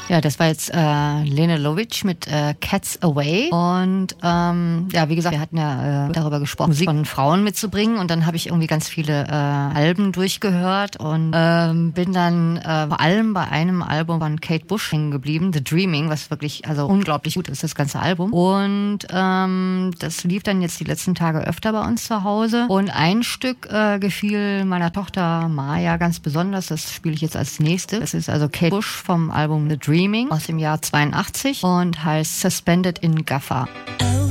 Ja, das war jetzt Lene Lovitch mit Cats Away. Und ja, wie gesagt, wir hatten ja darüber gesprochen, Musik von Frauen mitzubringen. Und dann habe ich irgendwie ganz viele Alben durchgehört und bin dann vor allem bei einem Album von Kate Bush hängen geblieben, The Dreaming, was wirklich also unglaublich gut ist, das ganze Album. Und das lief dann jetzt die letzten Tage öfter bei uns zu Hause. Und ein Stück gefiel meiner Tochter Maya ganz besonders. Das spiele ich jetzt als nächstes. Das ist also Kate Bush vom Album The Dreaming aus dem Jahr 82 und heißt Suspended in Gaffer. Oh.